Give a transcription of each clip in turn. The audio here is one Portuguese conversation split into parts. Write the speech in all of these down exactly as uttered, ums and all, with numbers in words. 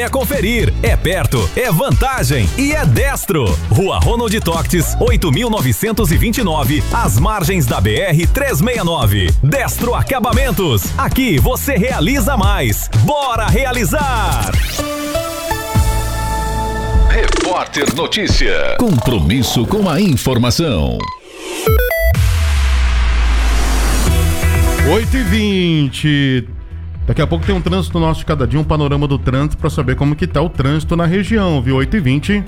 É conferir, é perto, é vantagem e é Destro. Rua Ronald Toctes, oito mil novecentos e vinte e nove, às margens da B R trezentos e sessenta e nove. Destro Acabamentos. Aqui você realiza mais. Bora realizar! Repórter Notícia. Compromisso com a informação. oito e vinte. Daqui a pouco tem um trânsito nosso de cada dia, um panorama do trânsito para saber como que tá o trânsito na região, viu? oito e vinte.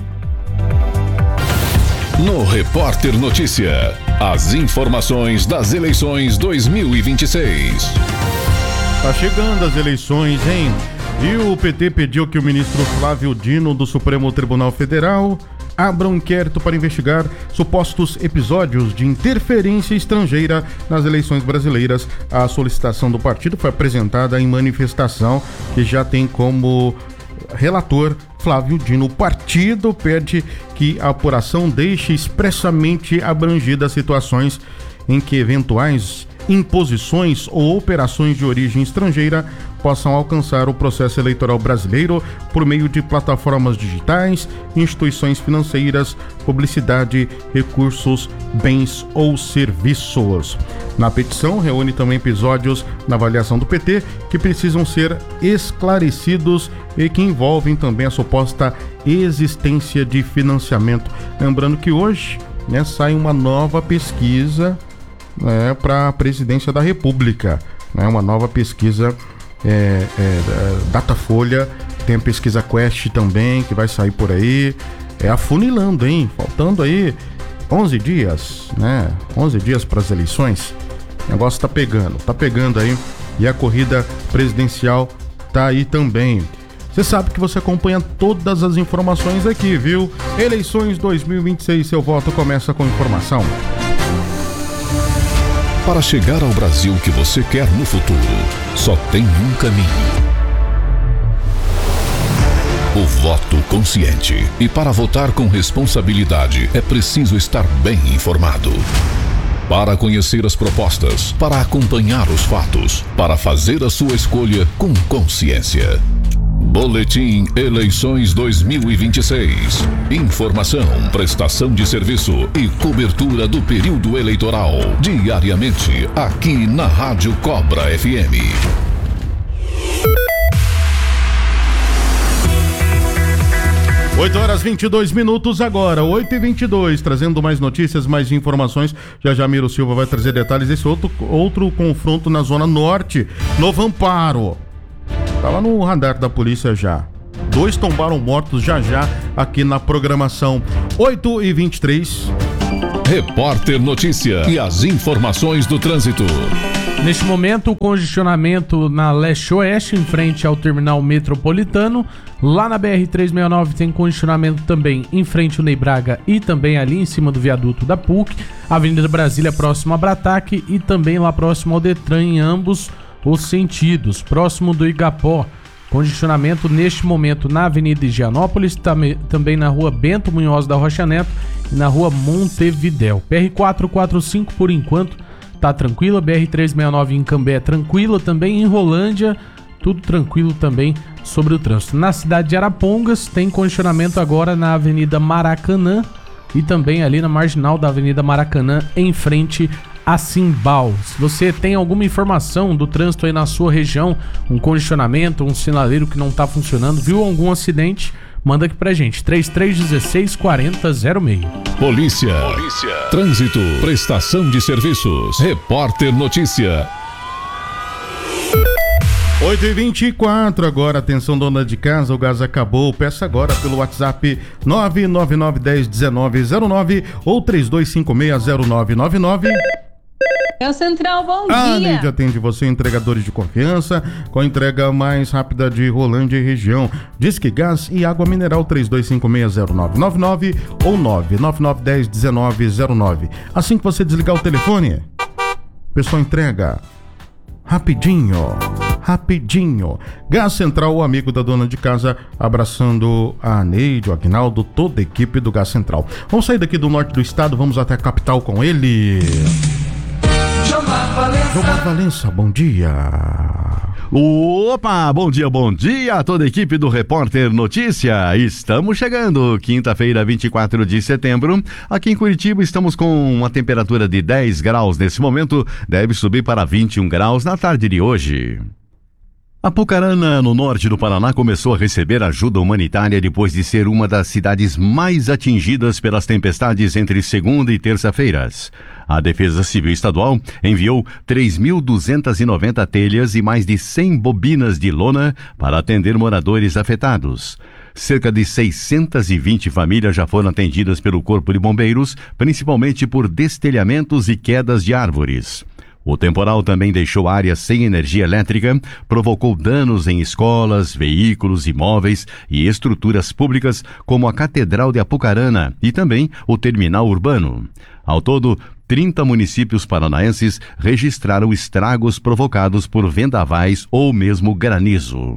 No Repórter Notícia, as informações das eleições dois mil e vinte e seis. Tá chegando as eleições, hein? E o P T pediu que o ministro Flávio Dino, do Supremo Tribunal Federal, abra um inquérito para investigar supostos episódios de interferência estrangeira nas eleições brasileiras. A solicitação do partido foi apresentada em manifestação que já tem como relator Flávio Dino. O partido pede que a apuração deixe expressamente abrangidas situações em que eventuais imposições ou operações de origem estrangeira possam alcançar o processo eleitoral brasileiro por meio de plataformas digitais, instituições financeiras, publicidade, recursos, bens ou serviços. Na petição, reúne também episódios na avaliação do P T que precisam ser esclarecidos e que envolvem também a suposta existência de financiamento. Lembrando que hoje, né, sai uma nova pesquisa, né, para a presidência da República, né, uma nova pesquisa é, é, Datafolha, tem a pesquisa Quest também, que vai sair por aí, é afunilando, hein, faltando aí onze dias, né, onze dias para as eleições, o negócio tá pegando, tá pegando aí, e a corrida presidencial tá aí também. Você sabe que você acompanha todas as informações aqui, viu? Eleições dois mil e vinte e seis, seu voto começa com informação. Para chegar ao Brasil que você quer no futuro, só tem um caminho. O voto consciente. E para votar com responsabilidade, é preciso estar bem informado. Para conhecer as propostas, para acompanhar os fatos, para fazer a sua escolha com consciência. Boletim Eleições dois mil e vinte e seis. Informação, prestação de serviço e cobertura do período eleitoral. Diariamente, aqui na Rádio Cobra F M. oito horas e vinte e dois minutos agora, oito e vinte e dois, trazendo mais notícias, mais informações. Já já Miro Silva vai trazer detalhes desse outro, outro confronto na Zona Norte, Novo Amparo. Tava no radar da polícia já. Dois tombaram mortos já já aqui na programação. oito e vinte e três. Repórter Notícia e as informações do trânsito. Neste momento, o congestionamento na Leste-Oeste, em frente ao terminal metropolitano. Lá na B R trezentos e sessenta e nove tem congestionamento também em frente ao Ney Braga e também ali em cima do viaduto da P U C. Avenida Brasília, próximo a Brataque, e também lá próximo ao Detran, em ambos os sentidos. Próximo do Igapó, congestionamento neste momento na Avenida Higienópolis, tam- também na Rua Bento Munhoz da Rocha Neto e na Rua Montevidéu. B R quatrocentos e quarenta e cinco, por enquanto, tá tranquila. B R trezentos e sessenta e nove em Cambé, tranquila. Também em Rolândia, tudo tranquilo também sobre o trânsito. Na cidade de Arapongas, tem congestionamento agora na Avenida Maracanã e também ali na marginal da Avenida Maracanã, em frente a Cimbal. Se você tem alguma informação do trânsito aí na sua região, um congestionamento, um sinaleiro que não tá funcionando, viu algum acidente, manda aqui pra gente, trinta e três dezesseis quarenta zero seis. Polícia. Polícia. Trânsito. Prestação de serviços. Repórter Notícia. oito e vinte e quatro agora, atenção dona de casa, o gás acabou, peça agora pelo WhatsApp nove nove nove um zero um nove zero nove ou três dois cinco seis zero nove nove nove. É o Central, bom dia. A Neide atende você, entregadores de confiança, com a entrega mais rápida de Rolândia e região. Disque Gás e Água Mineral três dois cinco seis zero nove nove nove ou nove nove nove um zero um nove zero nove. Assim que você desligar o telefone, o pessoal entrega rapidinho, rapidinho. Gás Central, o amigo da dona de casa, abraçando a Neide, o Aguinaldo, toda a equipe do Gás Central. Vamos sair daqui do norte do estado, vamos até a capital com ele. Valença Jomar Valença, bom dia. Opa, bom dia, bom dia a toda a equipe do Repórter Notícia. Estamos chegando, quinta-feira, vinte e quatro de setembro. Aqui em Curitiba estamos com uma temperatura de dez graus nesse momento. Deve subir para vinte e um graus na tarde de hoje. Apucarana, no norte do Paraná, começou a receber ajuda humanitária depois de ser uma das cidades mais atingidas pelas tempestades entre segunda e terça-feiras. A Defesa Civil Estadual enviou três mil duzentas e noventa telhas e mais de cem bobinas de lona para atender moradores afetados. Cerca de seiscentas e vinte famílias já foram atendidas pelo Corpo de Bombeiros, principalmente por destelhamentos e quedas de árvores. O temporal também deixou áreas sem energia elétrica, provocou danos em escolas, veículos, imóveis e estruturas públicas, como a Catedral de Apucarana e também o terminal urbano. Ao todo, trinta municípios paranaenses registraram estragos provocados por vendavais ou mesmo granizo.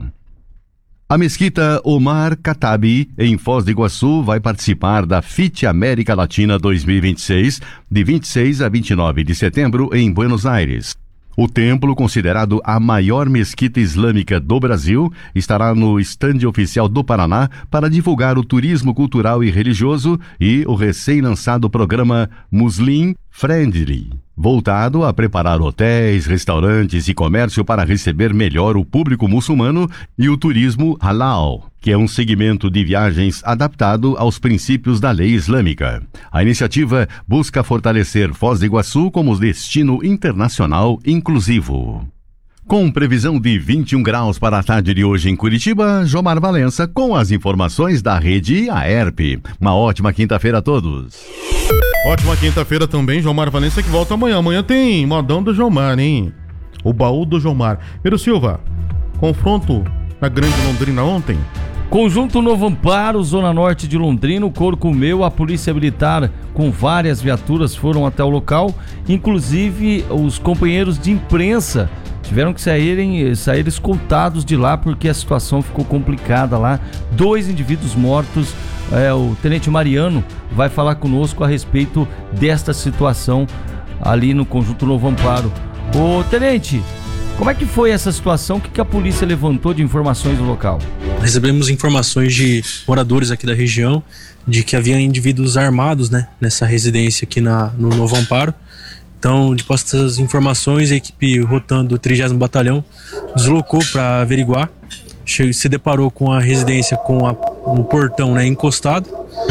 A Mesquita Omar Khattabi, em Foz do Iguaçu, vai participar da F I T América Latina dois mil e vinte e seis, de vinte e seis a vinte e nove de setembro, em Buenos Aires. O templo, considerado a maior mesquita islâmica do Brasil, estará no estande oficial do Paraná para divulgar o turismo cultural e religioso e o recém-lançado programa Muslim Friendly, voltado a preparar hotéis, restaurantes e comércio para receber melhor o público muçulmano e o turismo halal, que é um segmento de viagens adaptado aos princípios da lei islâmica. A iniciativa busca fortalecer Foz do Iguaçu como destino internacional inclusivo. Com previsão de vinte e um graus para a tarde de hoje em Curitiba, Jomar Valença com as informações da rede Aerp. Uma ótima quinta-feira a todos. Ótima quinta-feira também, Jomar Valença, que volta amanhã. Amanhã tem modão do Jomar, hein? O baú do Jomar. Pedro Silva, confronto na Grande Londrina ontem. Conjunto Novo Amparo, Zona Norte de Londrina, o Coro comeu, a Polícia Militar com várias viaturas foram até o local, inclusive os companheiros de imprensa tiveram que saírem, sair escoltados de lá porque a situação ficou complicada lá. Dois indivíduos mortos. É, o Tenente Mariano vai falar conosco a respeito desta situação ali no Conjunto Novo Amparo. Ô Tenente, como é que foi essa situação? O que, que a polícia levantou de informações do local? Recebemos informações de moradores aqui da região de que havia indivíduos armados, né, nessa residência aqui na, no Novo Amparo. Então, depois dessas informações, a equipe rotando do trigésimo Batalhão deslocou para averiguar. Se deparou com a residência com a, um portão, né, encostado.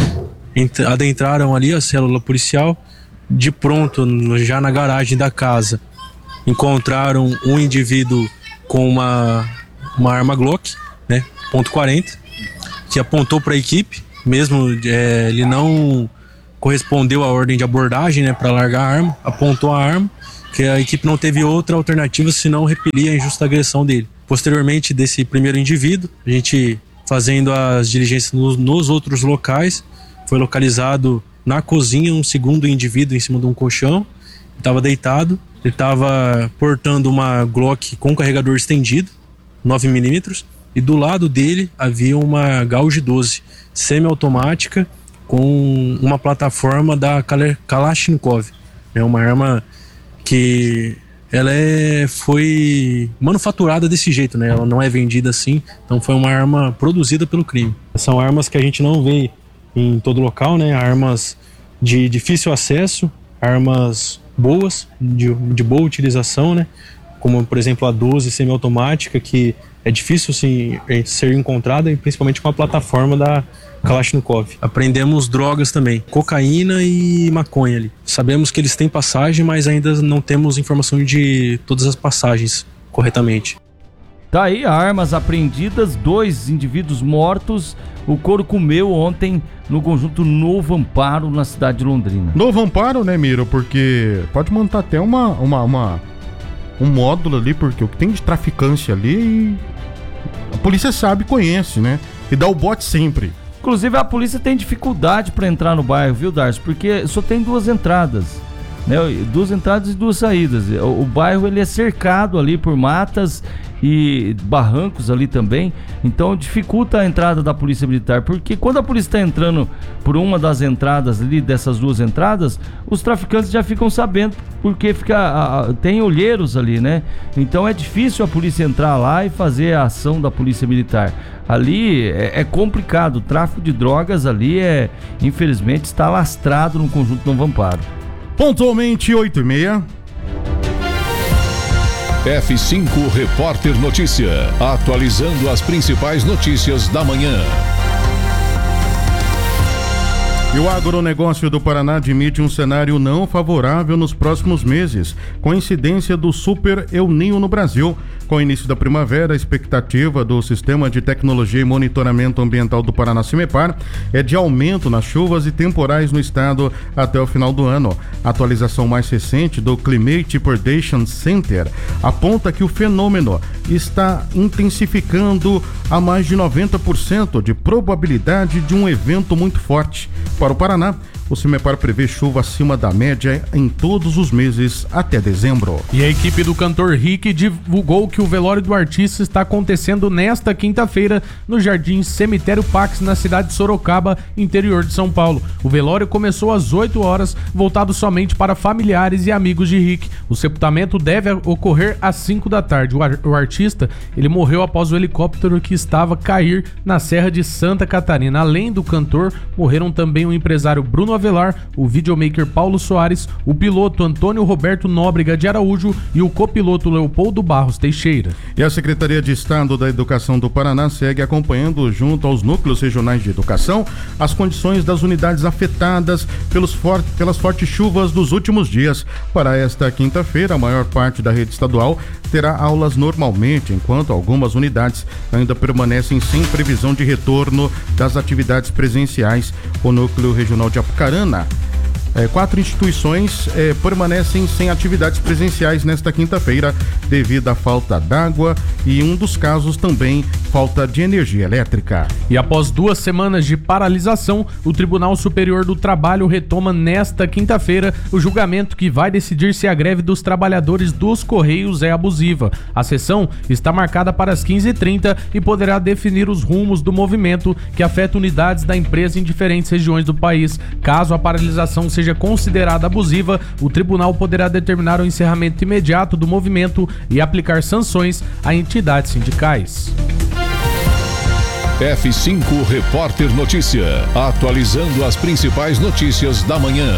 Adentraram ali a célula policial. De pronto, já na garagem da casa, encontraram um indivíduo com uma, uma arma Glock, né, ponto quarenta, que apontou para a equipe. Mesmo é, ele não correspondeu à ordem de abordagem, né, para largar a arma, apontou a arma, que a equipe não teve outra alternativa senão repelir a injusta agressão dele. Posteriormente desse primeiro indivíduo, a gente fazendo as diligências nos, nos outros locais, foi localizado na cozinha um segundo indivíduo em cima de um colchão, estava deitado, ele estava portando uma Glock com carregador estendido, nove milímetros, e do lado dele havia uma Gauge doze semiautomática com uma plataforma da Kalashnikov, é uma arma que ela é, foi manufaturada desse jeito, né? Ela não é vendida assim, então foi uma arma produzida pelo crime. São armas que a gente não vê em todo local, né? Armas de difícil acesso, armas boas, de, de boa utilização, né? Como por exemplo a doze semiautomática, que é difícil assim, ser encontrada, e principalmente com a plataforma da Kalashnikov. Apreendemos drogas também, cocaína e maconha ali. Sabemos que eles têm passagem, mas ainda não temos informação de todas as passagens corretamente. Tá aí, armas apreendidas, dois indivíduos mortos. O Coro comeu ontem no Conjunto Novo Amparo, na cidade de Londrina. Novo Amparo, né, Miro? Porque pode montar até uma, uma, uma, um módulo ali, porque o que tem de traficância ali, a polícia sabe, conhece, né? E dá o bote sempre. Inclusive a polícia tem dificuldade para entrar no bairro, viu, Darcy? Porque só tem duas entradas. né? Duas entradas e duas saídas. O, o bairro ele é cercado ali por matas e barrancos ali também, então dificulta a entrada da polícia militar, porque quando a polícia está entrando por uma das entradas ali, dessas duas entradas, os traficantes já ficam sabendo, porque fica, a, a, tem olheiros ali, né? Então é difícil a polícia entrar lá e fazer a ação da polícia militar. Ali é, é complicado, o tráfico de drogas ali é, infelizmente, está lastrado no conjunto Novo Amparo. Pontualmente oito e meia. F cinco Repórter Notícia, atualizando as principais notícias da manhã. E o agronegócio do Paraná admite um cenário não favorável nos próximos meses, com a incidência do Super El Niño no Brasil. Com o início da primavera, a expectativa do Sistema de Tecnologia e Monitoramento Ambiental do Paraná, CIMEPAR, é de aumento nas chuvas e temporais no estado até o final do ano. A atualização mais recente do Climate Prediction Center aponta que o fenômeno está intensificando a mais de noventa por cento de probabilidade de um evento muito forte. Para o Paraná, o CIMEPAR prevê chuva acima da média em todos os meses até dezembro. E a equipe do cantor Rick divulgou que o velório do artista está acontecendo nesta quinta-feira no Jardim Cemitério Pax, na cidade de Sorocaba, interior de São Paulo. O velório começou às oito horas, voltado somente para familiares e amigos de Rick. O sepultamento deve ocorrer às cinco da tarde. O, ar- o artista, ele morreu após o helicóptero que estava a cair na Serra de Santa Catarina. Além do cantor, morreram também o empresário Bruno Avelar, o videomaker Paulo Soares, o piloto Antônio Roberto Nóbrega de Araújo e o copiloto Leopoldo Barros Teixeira. E a Secretaria de Estado da Educação do Paraná segue acompanhando, junto aos núcleos regionais de educação, as condições das unidades afetadas pelos for- pelas fortes chuvas dos últimos dias. Para esta quinta-feira, a maior parte da rede estadual terá aulas normalmente, enquanto algumas unidades ainda permanecem sem previsão de retorno das atividades presenciais. O Núcleo Regional de Apucarana, É, quatro instituições é, permanecem sem atividades presenciais nesta quinta-feira devido à falta d'água e, em um dos casos, também falta de energia elétrica. E após duas semanas de paralisação, o Tribunal Superior do Trabalho retoma nesta quinta-feira o julgamento que vai decidir se a greve dos trabalhadores dos Correios é abusiva. A sessão está marcada para as quinze e trinta e poderá definir os rumos do movimento que afeta unidades da empresa em diferentes regiões do país. Caso a paralisação seja considerada abusiva, o tribunal poderá determinar o encerramento imediato do movimento e aplicar sanções a entidades sindicais. F cinco Repórter Notícia, atualizando as principais notícias da manhã.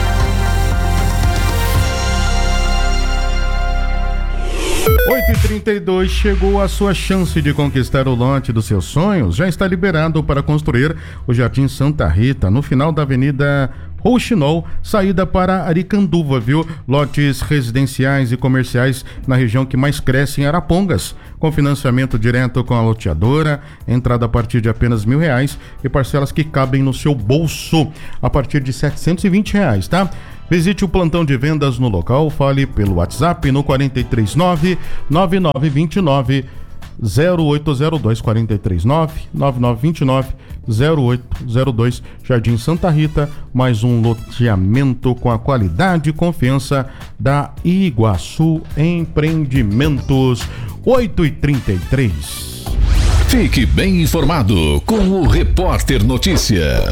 oito e trinta e dois, chegou a sua chance de conquistar o lote dos seus sonhos. Já está liberado para construir o Jardim Santa Rita, no final da Avenida Rouxinol, saída para Aricanduva, viu? Lotes residenciais e comerciais na região que mais cresce em Arapongas, com financiamento direto com a loteadora, entrada a partir de apenas mil reais e parcelas que cabem no seu bolso a partir de setecentos e vinte reais, tá? Visite o plantão de vendas no local, fale pelo WhatsApp no quatro três nove, nove nove dois nove, zero oito zero dois, quatro três nove, nove nove dois nove, zero oito zero dois. Jardim Santa Rita, mais um loteamento com a qualidade e confiança da Iguaçu Empreendimentos. oito e trinta e três. Fique bem informado com o Repórter Notícia.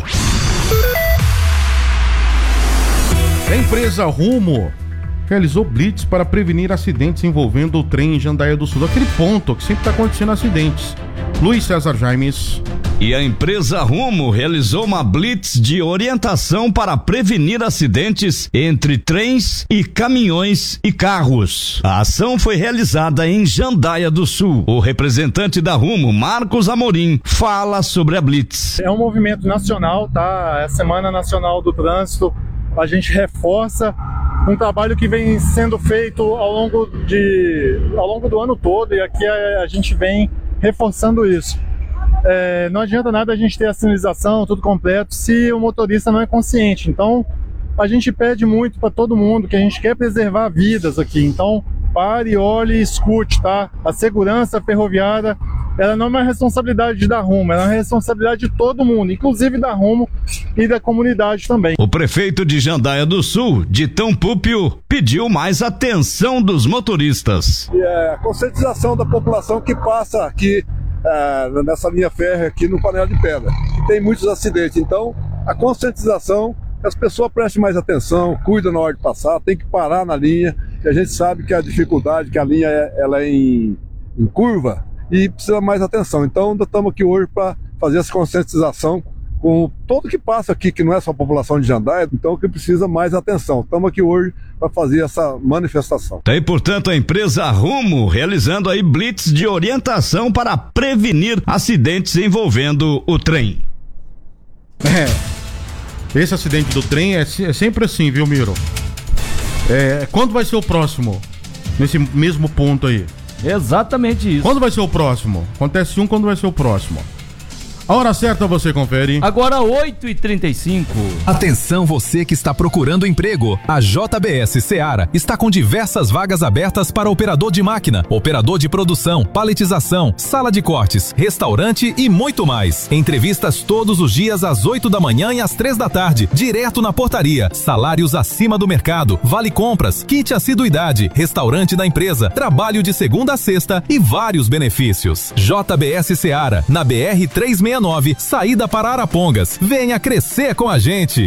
A empresa Rumo realizou blitz para prevenir acidentes envolvendo o trem em Jandaia do Sul, aquele ponto que sempre está acontecendo acidentes. Luiz César Jaimes. E a empresa Rumo realizou uma blitz de orientação para prevenir acidentes entre trens e caminhões e carros. A ação foi realizada em Jandaia do Sul. O representante da Rumo, Marcos Amorim, fala sobre a blitz. É um movimento nacional, tá? É a Semana Nacional do Trânsito. A gente reforça um trabalho que vem sendo feito ao longo, de, ao longo do ano todo, e aqui a, a gente vem reforçando isso. É, não adianta nada a gente ter a sinalização, tudo completo, se o motorista não é consciente. Então, a gente pede muito para todo mundo que a gente quer preservar vidas aqui. Então, pare, olhe e escute, tá? A segurança ferroviária, ela não é uma responsabilidade da Rumo, ela é uma responsabilidade de todo mundo, inclusive da Rumo e da comunidade também. O prefeito de Jandaia do Sul, Ditão Púpio, pediu mais atenção dos motoristas. E é a conscientização da população que passa aqui é, nessa linha férrea aqui no Panela de Pedra, que tem muitos acidentes. Então, a conscientização, que as pessoas prestem mais atenção, cuidam na hora de passar, tem que parar na linha, que a gente sabe que a dificuldade, que a linha é, ela é em, em curva e precisa mais atenção. Então, nós estamos aqui hoje para fazer essa conscientização com todo que passa aqui, que não é só a população de Jandaia, então que precisa mais atenção. Estamos aqui hoje para fazer essa manifestação. Tem, portanto, a empresa Rumo realizando aí blitz de orientação para prevenir acidentes envolvendo o trem. É, esse acidente do trem é, é sempre assim, viu, Miro? É, quando vai ser o próximo? Nesse mesmo ponto aí. Exatamente isso. Quando vai ser o próximo? Acontece um, quando vai ser o próximo? A hora certa você confere. Agora oito e trinta e cinco. Atenção você que está procurando emprego. A J B S Seara está com diversas vagas abertas para operador de máquina, operador de produção, paletização, sala de cortes, restaurante e muito mais. Entrevistas todos os dias às oito da manhã e às três da tarde, direto na portaria. Salários acima do mercado, vale compras, kit assiduidade, restaurante da empresa, trabalho de segunda a sexta e vários benefícios. J B S Seara, na B R trezentos e sessenta e nove, saída para Arapongas. Venha crescer com a gente.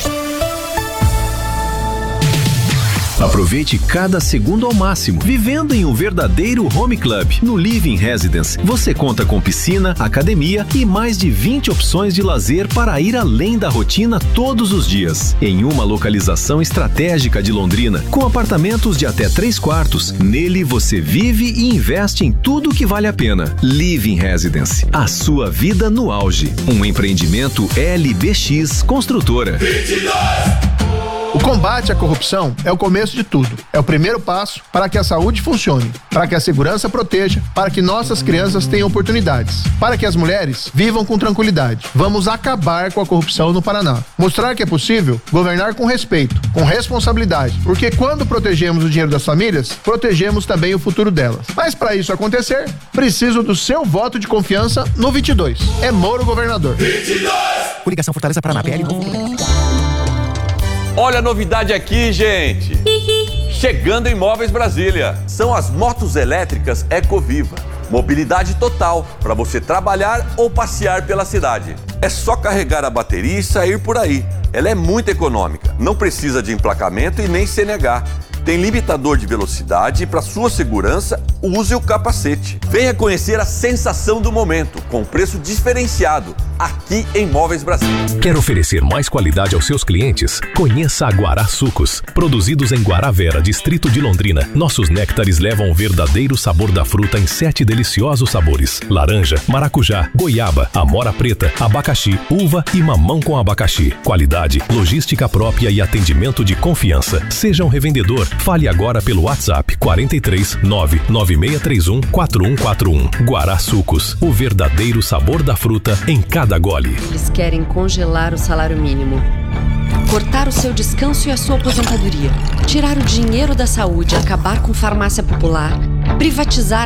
Aproveite cada segundo ao máximo, vivendo em um verdadeiro home club. No Living Residence, você conta com piscina, academia e mais de vinte opções de lazer para ir além da rotina todos os dias. Em uma localização estratégica de Londrina, com apartamentos de até três quartos, nele você vive e investe em tudo que vale a pena. Living Residence, a sua vida no auge. Um empreendimento L B X Construtora. vinte e dois O combate à corrupção é o começo de tudo. É o primeiro passo para que a saúde funcione, para que a segurança proteja, para que nossas crianças tenham oportunidades, para que as mulheres vivam com tranquilidade. Vamos acabar com a corrupção no Paraná. Mostrar que é possível governar com respeito, com responsabilidade, porque quando protegemos o dinheiro das famílias, protegemos também o futuro delas. Mas para isso acontecer, preciso do seu voto de confiança no vinte e dois. É Moro governador. vinte e dois Coligação Fortaleza Paraná, P L Olha a novidade aqui, gente! Chegando em Móveis Brasília. São as motos elétricas Ecoviva. Mobilidade total para você trabalhar ou passear pela cidade. É só carregar a bateria e sair por aí. Ela é muito econômica, não precisa de emplacamento e nem C N H. Tem limitador de velocidade e, para sua segurança, use o capacete. Venha conhecer a sensação do momento, com preço diferenciado, aqui em Móveis Brasília. Quer oferecer mais qualidade aos seus clientes? Conheça a Guará Sucos. Produzidos em Guaravera, distrito de Londrina, nossos néctares levam o verdadeiro sabor da fruta em sete deliciosos sabores: laranja, maracujá, goiaba, amora preta, abacaxi, uva e mamão com abacaxi. Qualidade, logística própria e atendimento de confiança. Seja um revendedor. Fale agora pelo WhatsApp quarenta e três, nove nove seis três um, quatro um quatro um. Guará Sucos, o verdadeiro sabor da fruta em cada gole. Eles querem congelar o salário mínimo, cortar o seu descanso e a sua aposentadoria, tirar o dinheiro da saúde, acabar com farmácia popular, privatizar